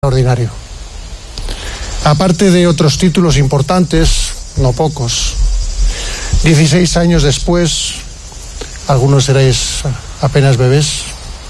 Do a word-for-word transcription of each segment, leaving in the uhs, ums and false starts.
extraordinario. Aparte de otros títulos importantes, no pocos, dieciséis años después, algunos seréis apenas bebés,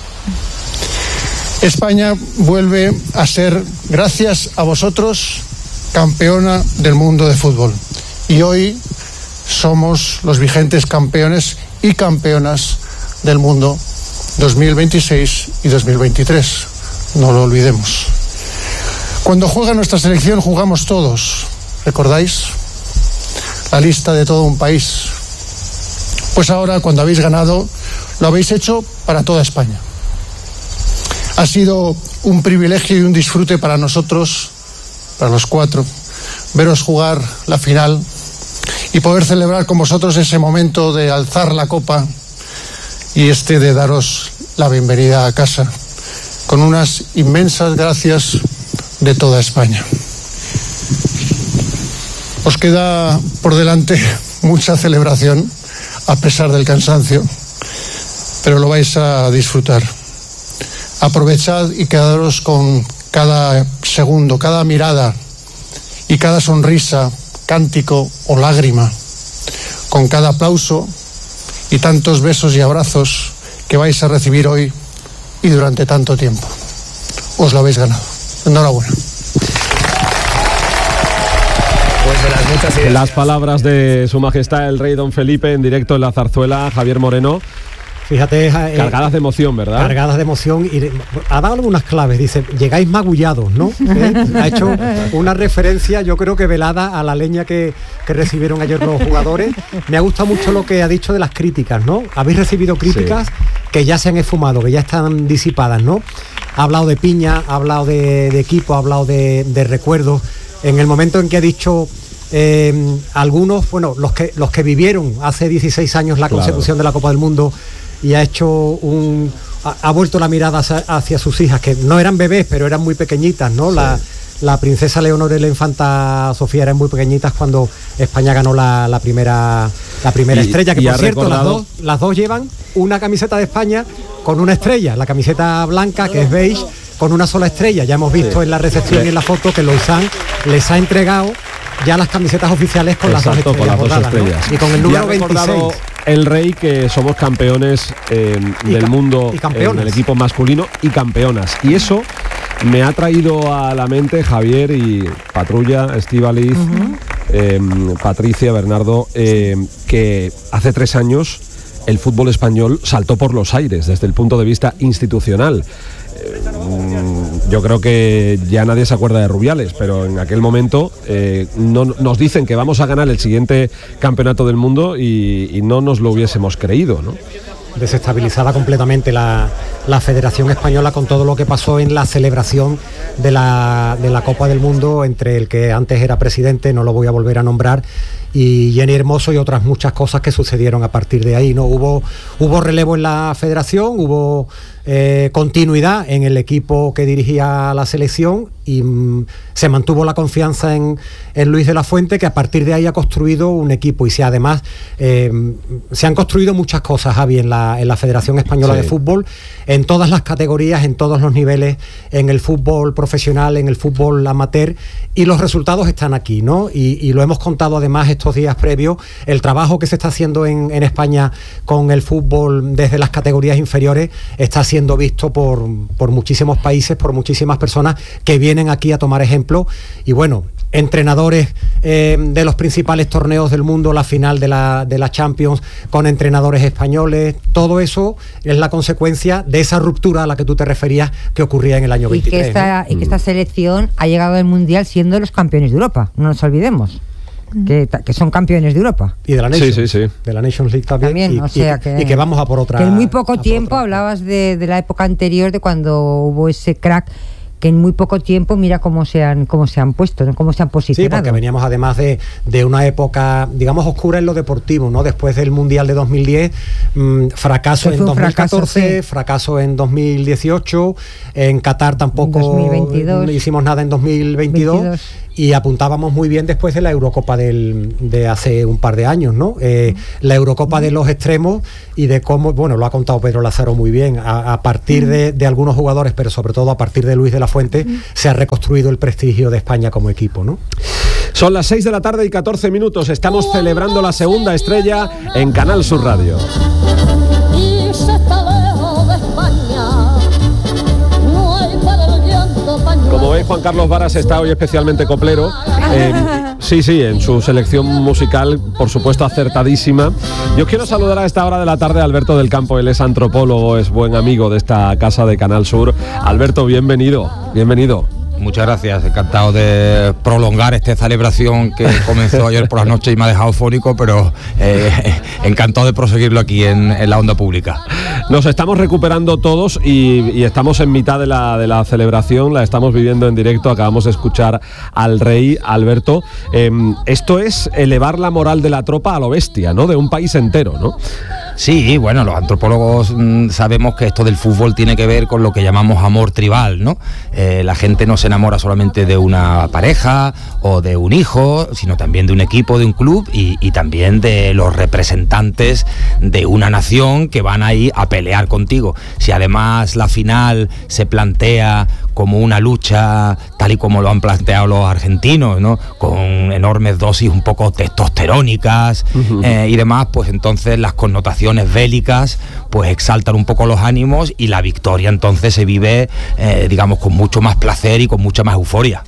España vuelve a ser, gracias a vosotros, campeona del mundo de fútbol. Y hoy somos los vigentes campeones y campeonas del mundo dos mil veintiséis y dos mil veintitrés. No lo olvidemos. Cuando juega nuestra selección jugamos todos, ¿recordáis? La lista de todo un país. Pues ahora, cuando habéis ganado, lo habéis hecho para toda España. Ha sido un privilegio y un disfrute para nosotros, para los cuatro, veros jugar la final y poder celebrar con vosotros ese momento de alzar la copa y este de daros la bienvenida a casa, con unas inmensas gracias de toda España. Os queda por delante mucha celebración, a pesar del cansancio, pero lo vais a disfrutar. Aprovechad y quedaros con cada segundo, cada mirada y cada sonrisa, cántico o lágrima, con cada aplauso y tantos besos y abrazos que vais a recibir hoy y durante tanto tiempo. Os lo habéis ganado. Enhorabuena. Pues de las muchas ideas. Las palabras de Su Majestad el Rey Don Felipe en directo en la Zarzuela, Javier Moreno. Fíjate, eh, cargadas de emoción, ¿verdad? Cargadas de emoción y de, ha dado algunas claves. Dice, llegáis magullados, ¿no? ¿Eh? Ha hecho una referencia, yo creo que velada, a la leña que, que recibieron ayer los jugadores. Me ha gustado mucho lo que ha dicho de las críticas, ¿no? Habéis recibido críticas sí. que ya se han esfumado, que ya están disipadas, ¿no? Ha hablado de piña, ha hablado de, de equipo, ha hablado de, de recuerdos. En el momento en que ha dicho eh, algunos, bueno, los que los que vivieron hace dieciséis años la claro. consecución de la Copa del Mundo y ha hecho un ha, ha vuelto la mirada hacia, hacia sus hijas, que no eran bebés, pero eran muy pequeñitas, ¿no? Sí. La, la princesa Leonor y la infanta Sofía eran muy pequeñitas cuando España ganó la, la primera la primera y, estrella, que por cierto recordado... las, dos, las dos llevan una camiseta de España con una estrella, la camiseta blanca que es beige con una sola estrella. Ya hemos visto sí. en la recepción y en la foto que Lausanne les ha entregado ya las camisetas oficiales con Exacto, las dos estrellas, con las dos estrellas. ¿No? Y con el número veintiséis. El Rey que somos campeones eh, del mundo en el equipo masculino y campeonas. Y eso me ha traído a la mente, Javier y Patrulla, Estíbaliz, uh-huh. eh, Patricia, Bernardo, eh, que hace tres años el fútbol español saltó por los aires desde el punto de vista institucional. Yo creo que ya nadie se acuerda de Rubiales, pero en aquel momento eh, no, nos dicen que vamos a ganar el siguiente campeonato del mundo y, y no nos lo hubiésemos creído, ¿no? Desestabilizada completamente la, la Federación Española con todo lo que pasó en la celebración de la, de la Copa del Mundo entre el que antes era presidente, no lo voy a volver a nombrar, y Jenny Hermoso y otras muchas cosas que sucedieron a partir de ahí, ¿no? Hubo, hubo relevo en la federación, hubo eh, continuidad en el equipo que dirigía la selección y mm, se mantuvo la confianza en, en Luis de la Fuente, que a partir de ahí ha construido un equipo y se, además eh, se han construido muchas cosas, Javi, en la, en la Federación Española sí. de Fútbol, en todas las categorías, en todos los niveles, en el fútbol profesional, en el fútbol amateur, y los resultados están aquí, ¿no? Y, y lo hemos contado además estos días previos, el trabajo que se está haciendo en, en España con el fútbol desde las categorías inferiores está siendo visto por, por muchísimos países, por muchísimas personas que vienen aquí a tomar ejemplo. Y bueno, entrenadores eh, de los principales torneos del mundo, la final de la, de la Champions con entrenadores españoles, todo eso es la consecuencia de esa ruptura a la que tú te referías que ocurría en el año veintitrés. Y que esta, ¿no? y que esta selección ha llegado al Mundial siendo los campeones de Europa, no nos olvidemos. Que, que son campeones de Europa. Y de la Nations, sí, sí, sí. de la Nations League también, también y, o sea y, que, y que vamos a por otra. Que en muy poco tiempo hablabas de, de la época anterior, de cuando hubo ese crack, que en muy poco tiempo mira cómo se han cómo se han puesto, ¿no? Cómo se han posicionado. Sí, porque veníamos además de, de una época, digamos, oscura en lo deportivo, ¿no? Después del Mundial de dos mil diez, mmm, fracaso en dos mil catorce, fracaso, sí. fracaso en dos mil dieciocho, en Qatar tampoco dos mil veintidós. no hicimos nada en dos mil veintidós. veintidós. y apuntábamos muy bien después de la Eurocopa del, de hace un par de años, ¿no? Eh, la Eurocopa de los extremos y de cómo, bueno, lo ha contado Pedro Lázaro muy bien, a, a partir de, de algunos jugadores, pero sobre todo a partir de Luis de la Fuente, se ha reconstruido el prestigio de España como equipo, ¿no? Son las seis de la tarde y catorce minutos. Estamos celebrando la segunda estrella en Canal Sur Radio. Como veis, Juan Carlos Varas está hoy especialmente coplero. Eh, sí, sí, en su selección musical, por supuesto, acertadísima. Yo quiero saludar a esta hora de la tarde a Alberto del Campo. Él es antropólogo, es buen amigo de esta casa de Canal Sur. Alberto, bienvenido, bienvenido. Muchas gracias, encantado de prolongar esta celebración que comenzó ayer por la noche y me ha dejado fónico, pero eh, encantado de proseguirlo aquí en, en la onda pública. Nos estamos recuperando todos y, y estamos en mitad de la, de la celebración, la estamos viviendo en directo, acabamos de escuchar al rey Alberto. Eh, esto es elevar la moral de la tropa a lo bestia, ¿no? De un país entero, ¿no? Sí, bueno, los antropólogos mmm, sabemos que esto del fútbol tiene que ver con lo que llamamos amor tribal, ¿no? Eh, la gente no se enamora solamente de una pareja o de un hijo, sino también de un equipo, de un club y, y también de los representantes de una nación que van ahí a pelear contigo. Si además la final se plantea como una lucha tal y como lo han planteado los argentinos, ¿no? Con enormes dosis un poco testosterónicas uh-huh. eh, y demás, pues entonces las connotaciones bélicas pues exaltan un poco los ánimos y la victoria entonces se vive eh, digamos con mucho más placer y con mucha más euforia.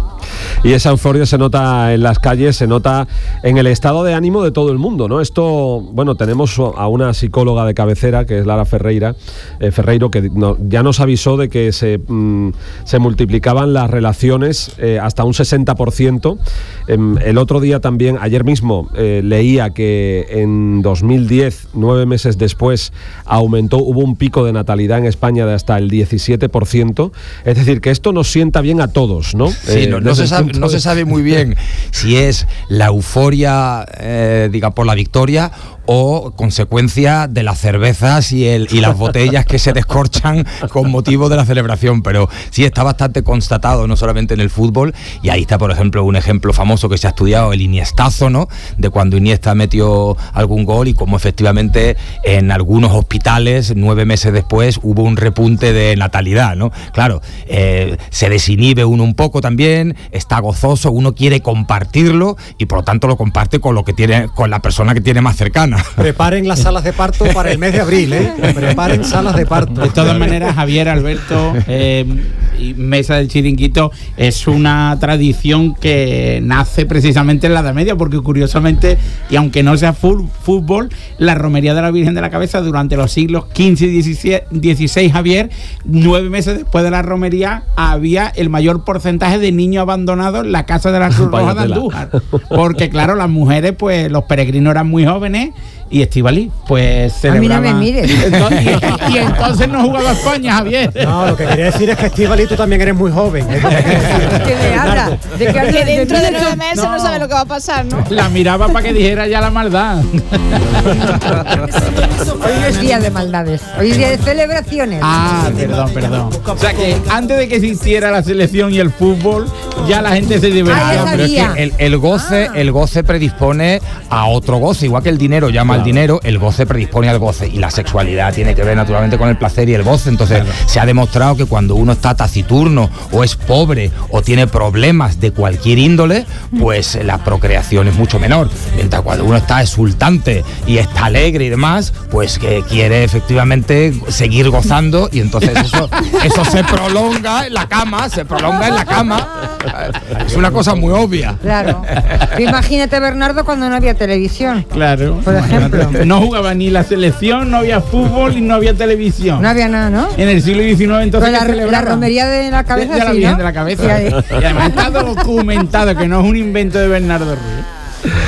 Y esa euforia se nota en las calles, se nota en el estado de ánimo de todo el mundo, ¿no? Esto, bueno, tenemos a una psicóloga de cabecera, que es Lara Ferreira, eh, Ferreiro, que no, ya nos avisó de que se, mm, se multiplicaban las relaciones eh, hasta un sesenta por ciento. Eh, el otro día también, ayer mismo, eh, leía que en dos mil diez, nueve meses después, aumentó, hubo un pico de natalidad en España de hasta el diecisiete por ciento. Es decir, que esto nos sienta bien a todos, ¿no? Sí, eh, no, no se sabe, no se sabe muy bien si es la euforia, eh, diga, por la victoria o consecuencia de las cervezas y, el, y las botellas que se descorchan con motivo de la celebración, pero sí está bastante constatado, no solamente en el fútbol, y ahí está, por ejemplo, un ejemplo famoso que se ha estudiado, el Iniestazo, ¿no? De cuando Iniesta metió algún gol y cómo efectivamente en algunos hospitales, nueve meses después, hubo un repunte de natalidad, ¿no? Claro, eh, se desinhibe uno un poco también, está gozoso, uno quiere compartirlo y por lo tanto lo comparte con lo que tiene, con la persona que tiene más cercana. Preparen las salas de parto para el mes de abril, ¿eh? Preparen salas de parto. De todas maneras, Javier, Alberto eh, y Mesa del Chiringuito, es una tradición que nace precisamente en la Edad Media, porque curiosamente, y aunque no sea fútbol, la romería de la Virgen de la Cabeza durante los siglos quince y dieciséis, Javier, nueve meses después de la romería, había el mayor porcentaje de niños abandonados en la casa de la Cruz Roja de Andújar. Porque claro, las mujeres, pues los peregrinos eran muy jóvenes y Estíbaliz, pues celebraba. A mí no me mires. Entonces, y, y entonces no jugaba España, Javier. No, lo que quería decir es que Estíbaliz, tú también eres muy joven. ¿eh? ¿Qué me habla? De que, que dentro de nueve meses no. no sabe lo que va a pasar, ¿no? La miraba para que dijera ya la maldad. Hoy es día de maldades. Hoy es día de celebraciones. Ah, perdón, perdón. O sea que antes de que existiera la selección y el fútbol, ya la gente se divertía. Ah, pero es que el, el goce, ah. el goce predispone a otro goce, igual que el dinero llama al dinero, el goce predispone al goce, y la sexualidad tiene que ver naturalmente con el placer y el goce. Entonces claro, se ha demostrado que cuando uno está taciturno o es pobre o tiene problemas de cualquier índole, pues la procreación es mucho menor, mientras cuando uno está exultante y está alegre y demás, pues que quiere efectivamente seguir gozando, y entonces eso, eso se prolonga en la cama, se prolonga en la cama. Es una cosa muy obvia. Claro. Imagínate, Bernardo, cuando no había televisión. Claro. Por ejemplo. No jugaba ni la selección, no había fútbol y no había televisión. No había nada, ¿no? En el siglo diecinueve entonces la, la romería de la cabeza, de, de la sí, Virgen ¿no? de la Cabeza. Sí, y además está documentado, que no es un invento de Bernardo Ruiz.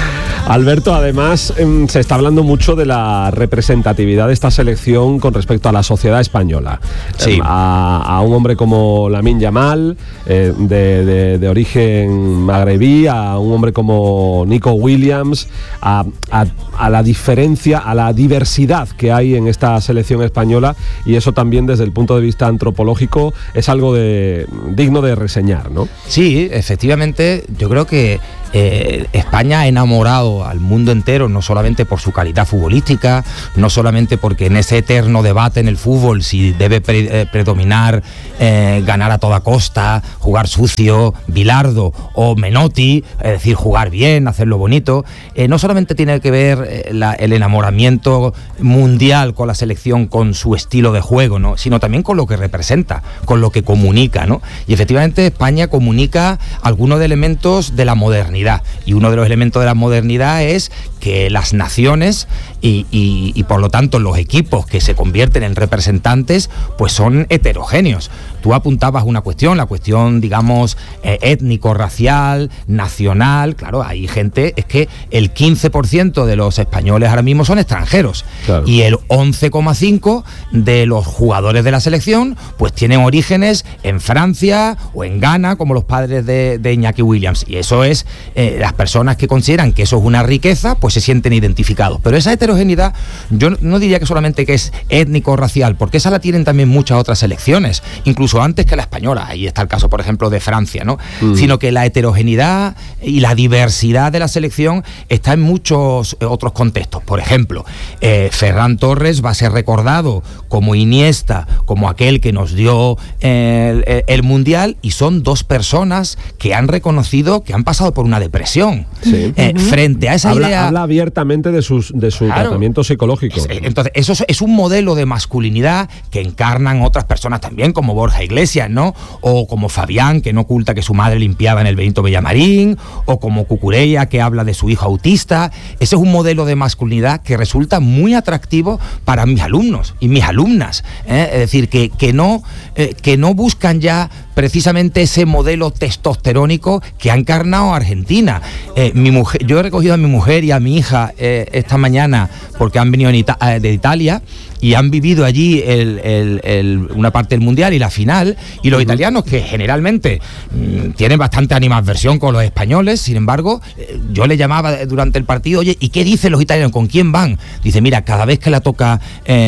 Alberto, además se está hablando mucho de la representatividad de esta selección con respecto a la sociedad española. Sí. A, a un hombre como Lamine Yamal, eh, de, de, de origen magrebí, a un hombre como Nico Williams, a, a, a la diferencia, a la diversidad que hay en esta selección española, y eso también desde el punto de vista antropológico es algo de, digno de reseñar, ¿no? Sí, efectivamente, yo creo que eh, España ha enamorado al mundo entero, no solamente por su calidad futbolística, no solamente porque en ese eterno debate en el fútbol si debe pre- eh, predominar eh, ganar a toda costa, jugar sucio, Bilardo o Menotti, es decir, jugar bien, hacerlo bonito, eh, no solamente tiene que ver eh, la, el enamoramiento mundial con la selección, con su estilo de juego, ¿no?, sino también con lo que representa, con lo que comunica, ¿no? Y efectivamente España comunica algunos de elementos de la modernidad, y uno de los elementos de la modernidad es que las naciones y, y, y por lo tanto los equipos que se convierten en representantes pues son heterogéneos. Tú apuntabas una cuestión, la cuestión, digamos, eh, étnico-racial, nacional. Claro, hay gente, es que el quince por ciento de los españoles ahora mismo son extranjeros, claro, y el once coma cinco por ciento de los jugadores de la selección pues tienen orígenes en Francia o en Ghana, como los padres de, de Iñaki Williams, y eso es, eh, las personas que consideran que eso es una riqueza pues se sienten identificados. Pero esa heterogeneidad yo no diría que solamente que es étnico-racial, porque esa la tienen también muchas otras selecciones, incluso antes que la española. Ahí está el caso, por ejemplo, de Francia, ¿no? Mm. Sino que la heterogeneidad y la diversidad de la selección está en muchos otros contextos. Por ejemplo, eh, Ferran Torres va a ser recordado como Iniesta, como aquel que nos dio el, el, el Mundial, y son dos personas que han reconocido que han pasado por una depresión. Sí. Eh, uh-huh. Frente a esa habla, idea... Habla abiertamente de, sus, de su claro. tratamiento psicológico. Entonces, eso es, es un modelo de masculinidad que encarnan otras personas también, como Borja Iglesias, ¿no? O como Fabián, que no oculta que su madre limpiaba en el Benito Villamarín, o como Cucurella, que habla de su hijo autista. Ese es un modelo de masculinidad que resulta muy atractivo para mis alumnos y mis alumnas, ¿eh? Es decir, que, que, no, eh, que no buscan ya precisamente ese modelo testosterónico que ha encarnado Argentina. Eh, mi mujer, yo he recogido a mi mujer y a mi hija eh, esta mañana porque han venido en Ita- de Italia y han vivido allí el, el, el, una parte del Mundial y la final, y los uh-huh. italianos, que generalmente mmm, tienen bastante animadversión con los españoles, sin embargo, eh, yo le llamaba durante el partido, oye, ¿y qué dicen los italianos? ¿Con quién van? Dice, mira, cada vez que la toca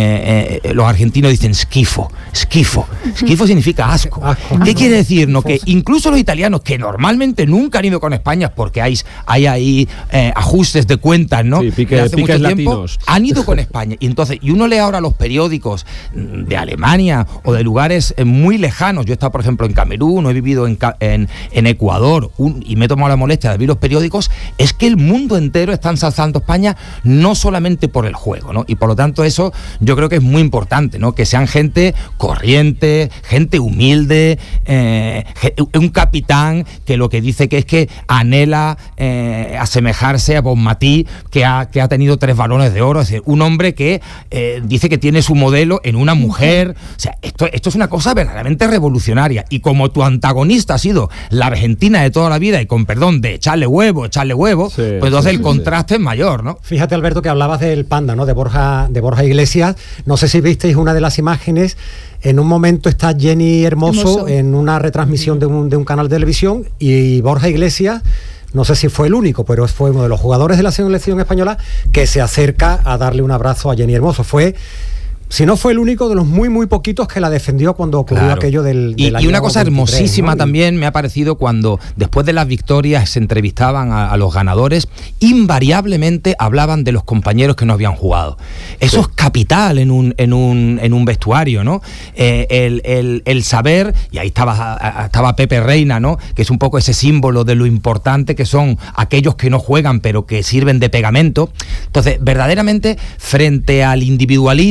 eh, eh, los argentinos dicen schifo, schifo. Schifo significa asco. ¿Qué quiere decir? ¿No? Que incluso los italianos, que normalmente nunca han ido con España porque hay, hay ahí eh, ajustes de cuentas, ¿no? Sí, pique, hace mucho tiempo, latinos. Han ido con España. Y entonces, y uno lee ahora los periódicos de Alemania o de lugares muy lejanos. Yo he estado, por ejemplo, en Camerún, o he vivido en, en, en Ecuador, un, y me he tomado la molestia de abrir los periódicos. Es que el mundo entero está ensalzando España, no solamente por el juego, ¿no? Y por lo tanto eso yo creo que es muy importante, ¿no? Que sean gente corriente, gente humilde, eh, un capitán que lo que dice que es que anhela eh, asemejarse a Bonmatí, que ha, que ha tenido tres balones de oro. Es decir, un hombre que eh, dice que tiene su modelo en una mujer. O sea, esto, esto es una cosa verdaderamente revolucionaria. Y como tu antagonista ha sido la Argentina de toda la vida, y con perdón de echarle huevo, echarle huevo, sí, pues entonces sí, el contraste sí. es mayor, ¿no? Fíjate, Alberto, que hablabas del Panda, ¿no? De Borja, de Borja Iglesias. No sé si visteis una de las imágenes. En un momento está Jenny Hermoso, Hermoso. en una retransmisión de un, de un canal de televisión, y Borja Iglesias, no sé si fue el único, pero fue uno de los jugadores de la selección española que se acerca a darle un abrazo a Jenny Hermoso. Fue, si no fue el único, de los muy muy poquitos que la defendió cuando ocurrió claro. aquello del, del y, año y una cosa veintitrés, hermosísima, ¿no? También me ha parecido cuando después de las victorias se entrevistaban a, a los ganadores, invariablemente hablaban de los compañeros que no habían jugado. Eso sí. es capital en un en un en un vestuario, ¿no? Eh, el, el, el saber, y ahí estaba estaba Pepe Reina, ¿no? Que es un poco ese símbolo de lo importante que son aquellos que no juegan pero que sirven de pegamento. Entonces, verdaderamente, frente al individualismo, ¿no?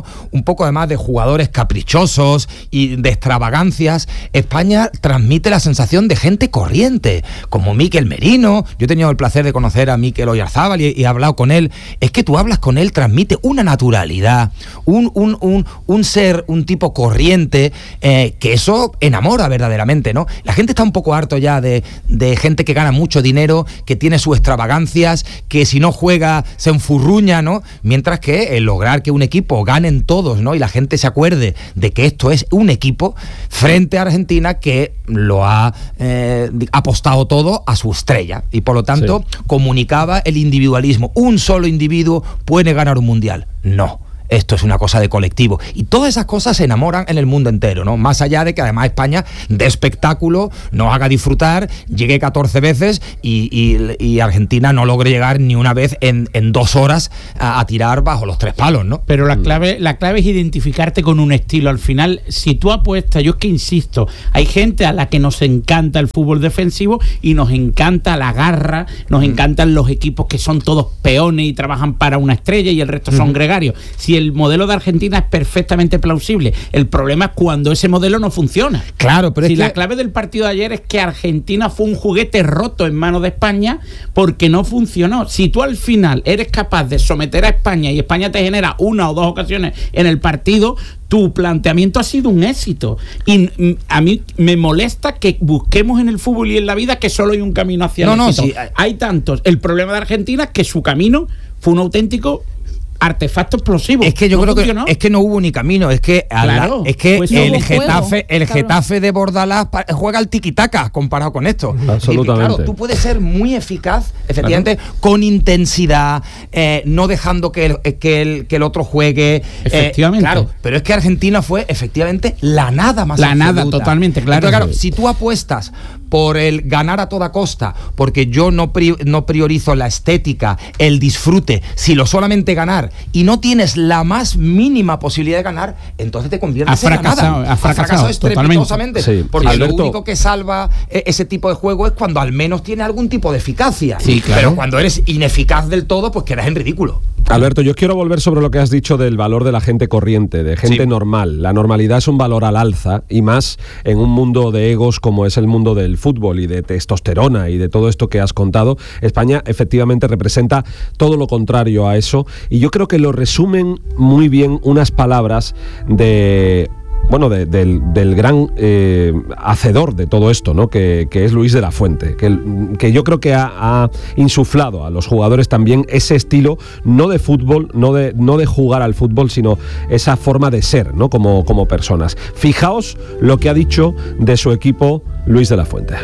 ¿no? Un poco además de jugadores caprichosos y de extravagancias. España transmite la sensación de gente corriente, como Mikel Merino. Yo he tenido el placer de conocer a Mikel Oyarzábal y, y he hablado con él. Es que tú hablas con él, transmite una naturalidad, un, un, un, un ser, un tipo corriente, eh, que eso enamora verdaderamente, ¿no? La gente está un poco harto ya de, de gente que gana mucho dinero, que tiene sus extravagancias, que si no juega se enfurruña, ¿no? Mientras que el lograr que un equipo ganen todos, ¿no? Y la gente se acuerde de que esto es un equipo frente a Argentina que lo ha eh, apostado todo a su estrella y por lo tanto sí. comunicaba el individualismo. Un solo individuo puede ganar un mundial. No. Esto es una cosa de colectivo. Y todas esas cosas se enamoran en el mundo entero, ¿no? Más allá de que además España de espectáculo nos haga disfrutar, llegue catorce veces y, y, y Argentina no logre llegar ni una vez en, en dos horas a, a tirar bajo los tres palos, ¿no? Pero la clave, la clave es identificarte con un estilo. Al final, si tú apuestas, yo es que insisto, hay gente a la que nos encanta el fútbol defensivo y nos encanta la garra, nos mm. encantan los equipos que son todos peones y trabajan para una estrella y el resto mm. son gregarios. Si el modelo de Argentina es perfectamente plausible. El problema es cuando ese modelo no funciona. Claro, pero si es la que... clave del partido de ayer es que Argentina fue un juguete roto en manos de España porque no funcionó. Si tú al final eres capaz de someter a España y España te genera una o dos ocasiones en el partido, tu planteamiento ha sido un éxito. Y a mí me molesta que busquemos en el fútbol y en la vida que solo hay un camino hacia el no, éxito. No, sí. Hay tantos. El problema de Argentina es que su camino fue un auténtico artefacto explosivo. Es que yo ¿No creo funcionó? que es que no hubo ni camino, es que claro, la, es que pues el no Getafe, el claro. Getafe de Bordalás juega al tiquitaca comparado con esto. Absolutamente. Y, claro, tú puedes ser muy eficaz, efectivamente, claro. con intensidad, eh, no dejando que el, que el que el otro juegue. Efectivamente. Eh, claro, pero es que Argentina fue efectivamente la nada más La absoluta. nada, totalmente, claro. Entonces, claro, si tú apuestas por el ganar a toda costa, porque yo no, pri no priorizo la estética, el disfrute, si lo solamente ganar y no tienes la más mínima posibilidad de ganar, entonces te conviertes ha fracasado, en nada. Ha fracasado, ha fracasado estrepitosamente. Sí. Porque Alberto, lo único que salva ese tipo de juego es cuando al menos tiene algún tipo de eficacia. Sí, claro. Pero cuando eres ineficaz del todo, pues quedas en ridículo. Alberto, yo quiero volver sobre lo que has dicho del valor de la gente corriente, de gente sí. normal. La normalidad es un valor al alza y más en un mundo de egos como es el mundo del fútbol y de testosterona y de todo esto que has contado. España efectivamente representa todo lo contrario a eso y yo creo que lo resumen muy bien unas palabras de... bueno, de, del, del gran eh, hacedor de todo esto, ¿no? Que, que es Luis de la Fuente, que, que yo creo que ha, ha insuflado a los jugadores también ese estilo, no de fútbol, no de, no de jugar al fútbol, sino esa forma de ser, ¿no? Como, como personas. Fijaos lo que ha dicho de su equipo Luis de la Fuente.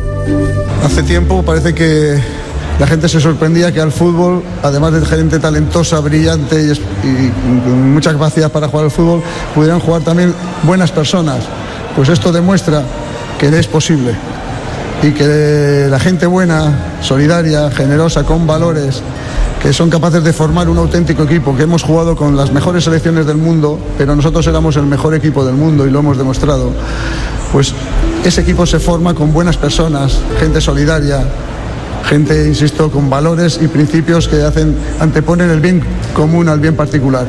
Hace tiempo parece que la gente se sorprendía que al fútbol, además de gente talentosa, brillante y, y con mucha capacidad para jugar al fútbol, pudieran jugar también buenas personas. Pues esto demuestra que es posible y que la gente buena, solidaria, generosa, con valores, que son capaces de formar un auténtico equipo, que hemos jugado con las mejores selecciones del mundo, pero nosotros éramos el mejor equipo del mundo y lo hemos demostrado. Pues ese equipo se forma con buenas personas, gente solidaria, gente, insisto, con valores y principios que hacen, anteponen el bien común al bien particular.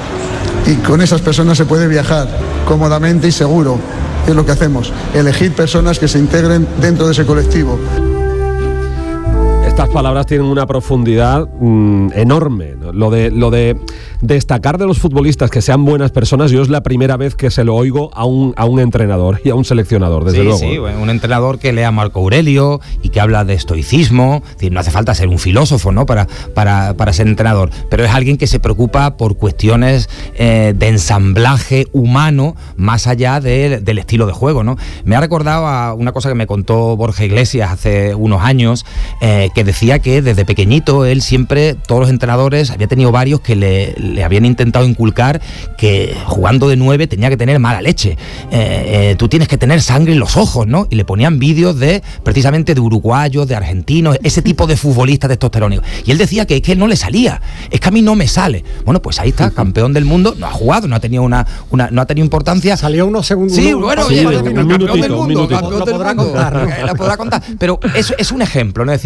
Y con esas personas se puede viajar cómodamente y seguro. Es lo que hacemos, elegir personas que se integren dentro de ese colectivo. Estas palabras tienen una profundidad mmm, enorme. Lo de, lo de destacar de los futbolistas que sean buenas personas, yo es la primera vez que se lo oigo a un, a un entrenador y a un seleccionador, desde sí, luego. Sí, un entrenador que lea a Marco Aurelio y que habla de estoicismo. Es decir, no hace falta ser un filósofo, ¿no? para, para, para ser entrenador, pero es alguien que se preocupa por cuestiones eh, de ensamblaje humano más allá de, del estilo de juego, ¿no? Me ha recordado a una cosa que me contó Borja Iglesias hace unos años, eh, que decía que desde pequeñito él siempre, todos los entrenadores, había tenido varios que le, le habían intentado inculcar que jugando de nueve tenía que tener mala leche. Eh, eh, tú tienes que tener sangre en los ojos, ¿no? Y le ponían vídeos de, precisamente de uruguayos, de argentinos, ese tipo de futbolistas testosterónicos. Y él decía que es que no le salía, es que a mí no me sale. Bueno, pues ahí está, campeón del mundo, no ha jugado, no ha tenido una, una no ha tenido importancia. Salió unos segundos. Sí, bueno, sí, oye, un campeón minutito, del mundo, un campeón lo del podrá mundo. contar, ¿no? La podrá contar. Pero eso es un ejemplo, ¿no? Es decir, que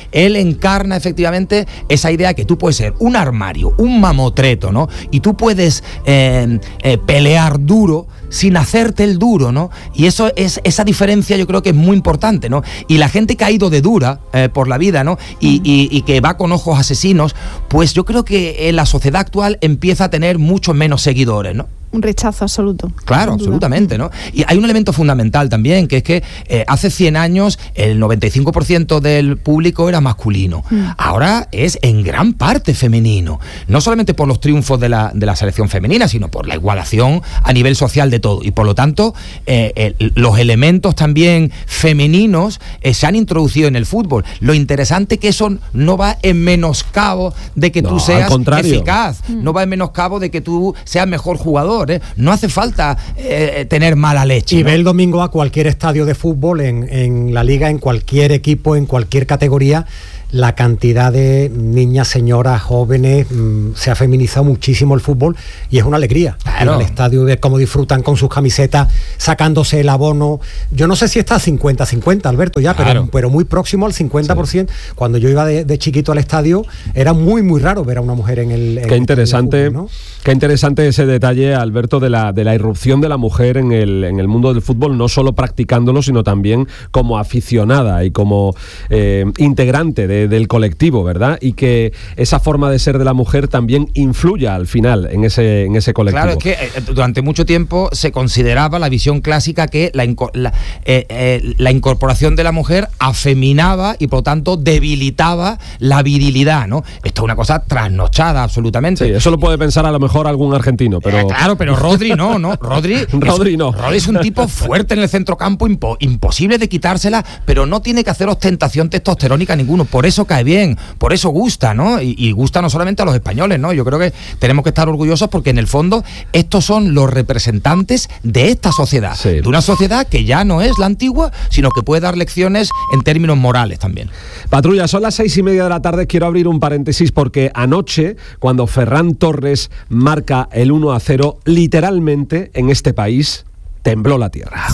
él encarna efectivamente esa idea que tú puedes ser un armario, un mamotreto, ¿no? Y tú puedes eh, eh, pelear duro sin hacerte el duro, ¿no? Y eso es, esa diferencia yo creo que es muy importante, ¿no? Y la gente que ha ido de dura eh, por la vida, ¿no? Y, y, y que va con ojos asesinos, pues yo creo que en la sociedad actual empieza a tener muchos menos seguidores, ¿no? Un rechazo absoluto. Claro, absolutamente, ¿no? Y hay un elemento fundamental también, que es que eh, hace cien años el noventa y cinco por ciento del público era masculino. Mm. Ahora es en gran parte femenino. No solamente por los triunfos de la, de la selección femenina, sino por la igualación a nivel social de todo. Y por lo tanto, eh, el, los elementos también femeninos eh, se han introducido en el fútbol. Lo interesante que eso no va en menoscabo de que no, tú seas eficaz. Mm. No va en menoscabo de que tú seas mejor jugador. ¿eh? No hace falta eh, tener mala leche. Y ¿no? ve el domingo a cualquier estadio de fútbol, en, en la liga, en cualquier equipo, en cualquier categoría, la cantidad de niñas, señoras, jóvenes, mmm, se ha feminizado muchísimo el fútbol y es una alegría. Claro. Ir al estadio y ver cómo disfrutan con sus camisetas, sacándose el abono. Yo no sé si está cincuenta cincuenta, Alberto, ya, claro. pero, pero muy próximo al cincuenta por ciento. Sí. Cuando yo iba de, de chiquito al estadio, era muy, muy raro ver a una mujer en el en Qué interesante, fútbol, ¿no? Qué interesante ese detalle, Alberto, de la, de la irrupción de la mujer en el, en el mundo del fútbol, no solo practicándolo, sino también como aficionada y como eh, integrante de del colectivo, ¿verdad? Y que esa forma de ser de la mujer también influya al final en ese, en ese colectivo. Claro, es que eh, durante mucho tiempo se consideraba la visión clásica que la, la, eh, eh, la incorporación de la mujer afeminaba y por lo tanto debilitaba la virilidad, ¿no? Esto es una cosa trasnochada absolutamente. Sí, eso lo puede pensar a lo mejor algún argentino, pero... Eh, claro, pero Rodri no, ¿no? Rodri, Rodri es, no. Rodri es un tipo fuerte en el centrocampo, impo, imposible de quitársela, pero no tiene que hacer ostentación testosterónica ninguno. Por eso cae bien, por eso gusta, ¿no? Y, y gusta no solamente a los españoles, ¿no? Yo creo que tenemos que estar orgullosos porque en el fondo estos son los representantes de esta sociedad, sí. de una sociedad que ya no es la antigua, sino que puede dar lecciones en términos morales también. Patrulla, son las seis y media de la tarde, quiero abrir un paréntesis porque anoche, cuando Ferran Torres marca el uno a cero, literalmente en este país tembló la tierra.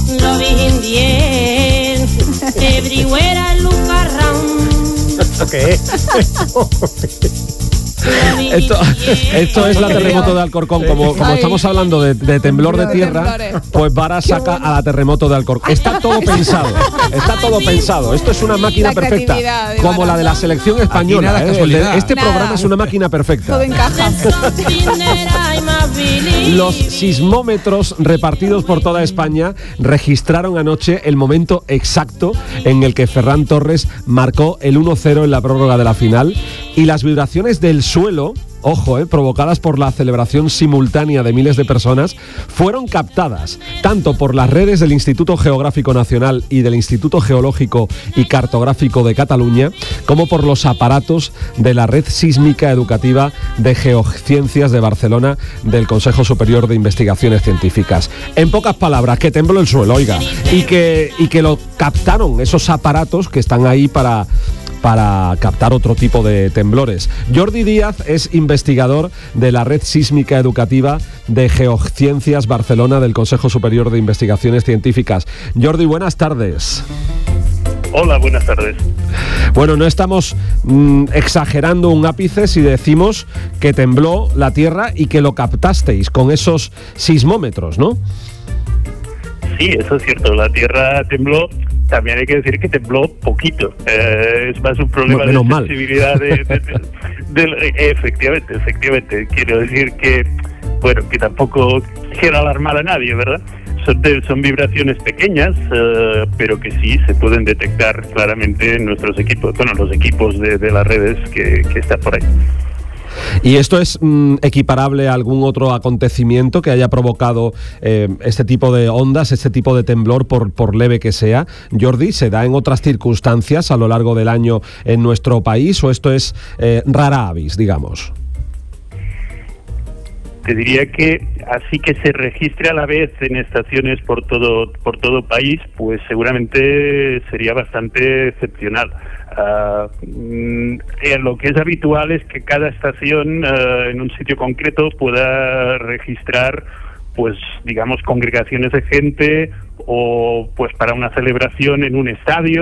¿Qué? Esto, esto es la terremoto de Alcorcón. Como, como estamos hablando de, de temblor de tierra, pues Vara saca a la terremoto de Alcorcón. Está todo pensado, está todo pensado. Esto es una máquina perfecta, como la de la selección española. ¿eh? Este nada. programa es una máquina perfecta. Todo encaja. Los sismómetros repartidos por toda España registraron anoche el momento exacto en el que Ferran Torres marcó el uno cero en la prórroga de la final, y las vibraciones del suelo, ojo, eh, provocadas por la celebración simultánea de miles de personas, fueron captadas tanto por las redes del Instituto Geográfico Nacional y del Instituto Geológico y Cartográfico de Cataluña, como por los aparatos de la Red Sísmica Educativa de Geociencias de Barcelona del Consejo Superior de Investigaciones Científicas. En pocas palabras, que tembló el suelo, oiga, y que, y que lo captaron esos aparatos que están ahí para... para captar otro tipo de temblores. Jordi Díaz es investigador de la Red Sísmica Educativa de Geociencias Barcelona del Consejo Superior de Investigaciones Científicas. Jordi, buenas tardes. Hola, buenas tardes. Bueno, no estamos mmm, exagerando un ápice si decimos que tembló la Tierra y que lo captasteis con esos sismómetros, ¿no? Sí, eso es cierto, la Tierra tembló. También hay que decir que tembló poquito. Eh, es más un problema no, de sensibilidad de, de, de, de, efectivamente, efectivamente. Quiero decir que, bueno, que tampoco quiero alarmar a nadie, ¿verdad? Son, de, son vibraciones pequeñas, uh, pero que sí se pueden detectar claramente en nuestros equipos, bueno, los equipos de, de las redes que, que están por ahí. ¿Y esto es mmm, equiparable a algún otro acontecimiento que haya provocado eh, este tipo de ondas, este tipo de temblor, por, por leve que sea? Jordi, ¿se da en otras circunstancias a lo largo del año en nuestro país o esto es eh, rara avis, digamos? Te diría que así que se registre a la vez en estaciones por todo por todo país, pues seguramente sería bastante excepcional. Uh, eh, lo que es habitual es que cada estación uh, en un sitio concreto pueda registrar, pues digamos, congregaciones de gente, o pues para una celebración en un estadio,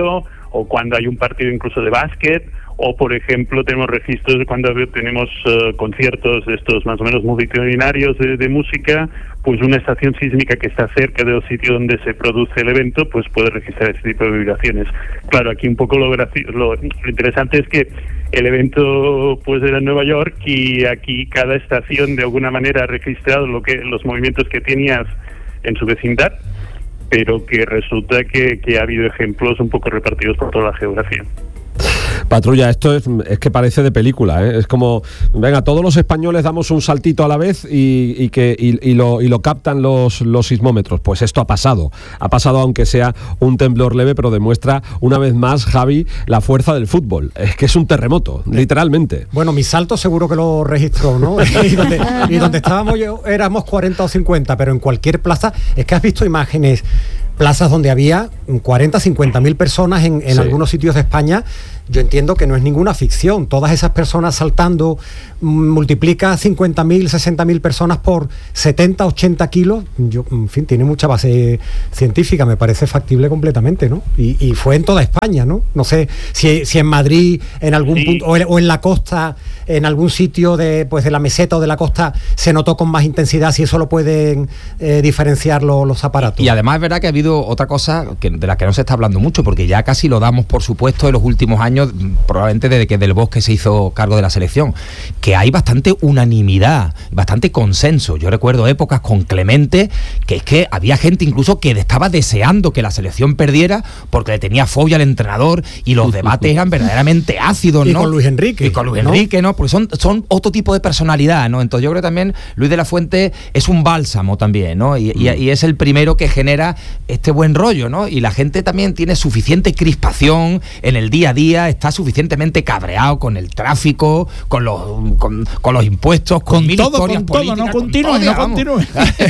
o cuando hay un partido incluso de básquet, o por ejemplo tenemos registros de cuando tenemos uh, conciertos de estos más o menos multitudinarios de, de música, pues una estación sísmica que está cerca del sitio donde se produce el evento pues puede registrar este tipo de vibraciones. Claro, aquí un poco lo, lo, lo interesante es que el evento pues era en Nueva York y aquí cada estación de alguna manera ha registrado lo que los movimientos que tenías en su vecindad, pero que resulta que, que ha habido ejemplos un poco repartidos por toda la geografía. Patrulla, esto es, es que parece de película, ¿eh? Es como, venga, todos los españoles damos un saltito a la vez y, y que y, y, lo, y lo captan los, los sismómetros. Pues esto ha pasado, ha pasado aunque sea un temblor leve, pero demuestra una vez más, Javi, la fuerza del fútbol. Es que es un terremoto, literalmente. Bueno, mi salto seguro que lo registró, ¿no? y, donde, y donde estábamos yo éramos cuarenta o cincuenta, pero en cualquier plaza, es que has visto imágenes, plazas donde había cuarenta, cincuenta mil personas en, en sí. algunos sitios de España. Yo entiendo que no es ninguna ficción. Todas esas personas saltando, multiplica cincuenta mil, sesenta mil personas por setenta, ochenta kilos. Yo, en fin, tiene mucha base científica, me parece factible completamente, ¿no? Y, y fue en toda España, ¿no? No sé si, si en Madrid, en algún sí. punto, o en, o en la costa, en algún sitio de, pues, de la meseta o de la costa, se notó con más intensidad, si eso lo pueden eh, diferenciar lo, los aparatos. Y además es verdad que ha habido otra cosa que, de la que no se está hablando mucho, porque ya casi lo damos por supuesto en los últimos años, probablemente desde que Del Bosque se hizo cargo de la selección, que hay bastante unanimidad, bastante consenso. Yo recuerdo épocas con Clemente, que es que había gente incluso que estaba deseando que la selección perdiera porque le tenía fobia al entrenador, y los debates eran verdaderamente ácidos, ¿no? Y con Luis Enrique. Y con Luis Enrique, ¿no? Porque son, son otro tipo de personalidad, ¿no? Entonces yo creo que también Luis de la Fuente es un bálsamo también, ¿no? Y, y, y es el primero que genera este buen rollo, ¿no? Y la gente también tiene suficiente crispación en el día a día, está suficientemente cabreado con el tráfico, con los con, con los impuestos, con, con mil todo, historias con políticas, todo, no con continúe, todo, no continúe.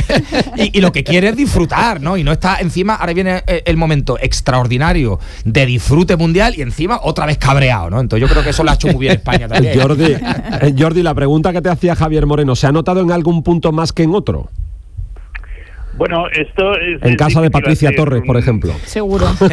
y, y lo que quiere es disfrutar, ¿no? Y no está encima, ahora viene el momento extraordinario de disfrute mundial y encima otra vez cabreado, ¿no? Entonces yo creo que eso lo ha hecho muy bien España también. Jordi, eh, Jordi, la pregunta que te hacía Javier Moreno, ¿se ha notado en algún punto más que en otro? Bueno, esto es... En casa de Patricia Torres, un... por ejemplo. Seguro. uh,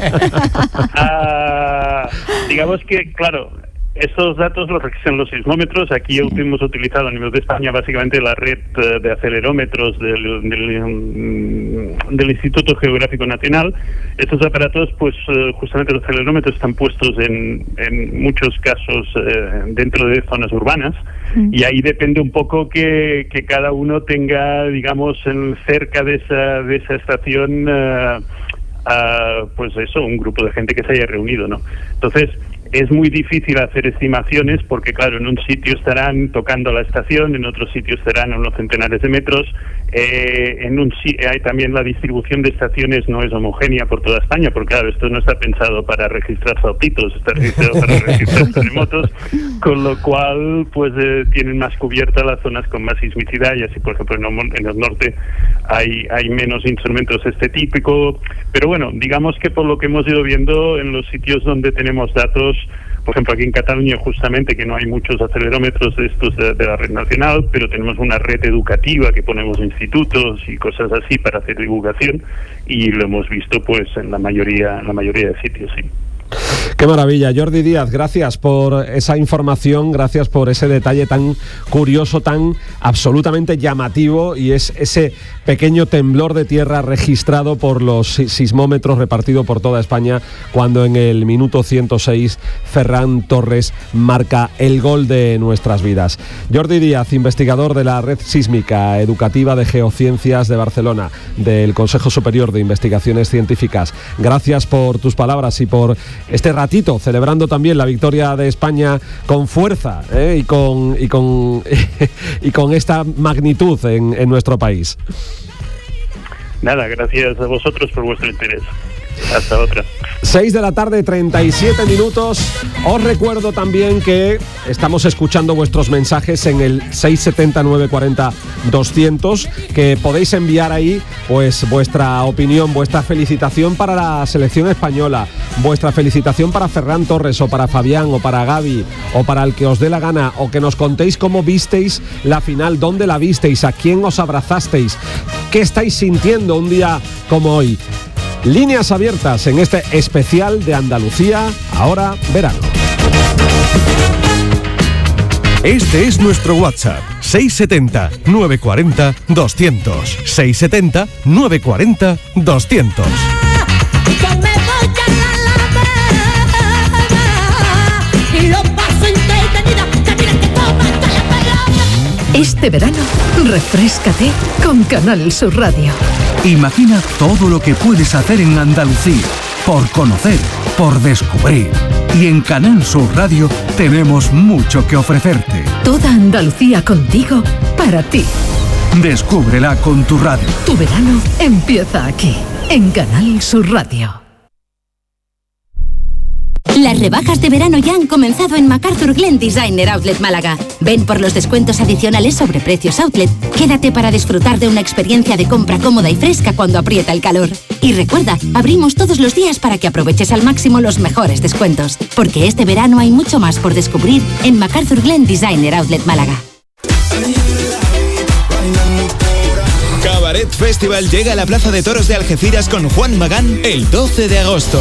digamos que, claro, estos datos los registran los sismómetros. Aquí sí. hemos utilizado a nivel de España básicamente la red de acelerómetros del, del, del Instituto Geográfico Nacional. Estos aparatos, pues justamente los acelerómetros están puestos en, en muchos casos eh, dentro de zonas urbanas, mm. y ahí depende un poco que, que cada uno tenga, digamos, en, cerca de esa, de esa estación, uh, uh, pues eso, un grupo de gente que se haya reunido, ¿no? Entonces, es muy difícil hacer estimaciones porque, claro, en un sitio estarán tocando la estación, en otro sitio estarán a unos centenares de metros. Eh, en un hay también la distribución de estaciones no es homogénea por toda España, porque, claro, esto no está pensado para registrar saltitos, está registrado para registrar terremotos, con lo cual, pues, eh, tienen más cubiertas las zonas con más sismicidad, y así, por ejemplo, en, en el norte hay, hay menos instrumentos este típico. Pero bueno, digamos que por lo que hemos ido viendo en los sitios donde tenemos datos, por ejemplo aquí en Cataluña justamente, que no hay muchos acelerómetros de estos de, de la red nacional, pero tenemos una red educativa que ponemos institutos y cosas así para hacer divulgación, y lo hemos visto pues en la mayoría, en la mayoría de sitios, sí. Qué maravilla. Jordi Díaz, gracias por esa información, gracias por ese detalle tan curioso, tan absolutamente llamativo, y es ese pequeño temblor de tierra registrado por los sismómetros repartido por toda España cuando en el minuto ciento seis Ferran Torres marca el gol de nuestras vidas. Jordi Díaz, investigador de la Red Sísmica Educativa de Geociencias de Barcelona, del Consejo Superior de Investigaciones Científicas, gracias por tus palabras y por este ratito celebrando también la victoria de España con fuerza, ¿eh? y con y con y con esta magnitud en, en nuestro país. Nada, gracias a vosotros por vuestro interés. Hasta otra. seis de la tarde, treinta y siete minutos. Os recuerdo también que estamos escuchando vuestros mensajes en el seis setenta, nueve cuarenta, doscientos, que podéis enviar ahí pues vuestra opinión, vuestra felicitación para la selección española, vuestra felicitación para Ferran Torres o para Fabián o para Gaby o para el que os dé la gana, o que nos contéis cómo visteis la final, dónde la visteis, a quién os abrazasteis, qué estáis sintiendo un día como hoy. Líneas abiertas en este especial de Andalucía, ahora verano. Este es nuestro WhatsApp, seis setenta, novecientos cuarenta, doscientos. seis setenta, novecientos cuarenta, doscientos. Este verano, refréscate con Canal Sur Radio. Imagina todo lo que puedes hacer en Andalucía, por conocer, por descubrir. Y en Canal Sur Radio tenemos mucho que ofrecerte. Toda Andalucía contigo, para ti. Descúbrela con tu radio. Tu verano empieza aquí, en Canal Sur Radio. Las rebajas de verano ya han comenzado en MacArthur Glen Designer Outlet Málaga. Ven por los descuentos adicionales sobre precios outlet. Quédate para disfrutar de una experiencia de compra cómoda y fresca cuando aprieta el calor. Y recuerda, abrimos todos los días para que aproveches al máximo los mejores descuentos. Porque este verano hay mucho más por descubrir en MacArthur Glen Designer Outlet Málaga. Cabaret Festival llega a la Plaza de Toros de Algeciras con Juan Magán el doce de agosto.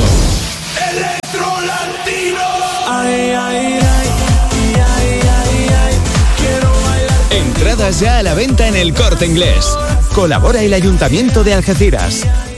Entradas ya a la venta en El Corte Inglés. Colabora el Ayuntamiento de Algeciras.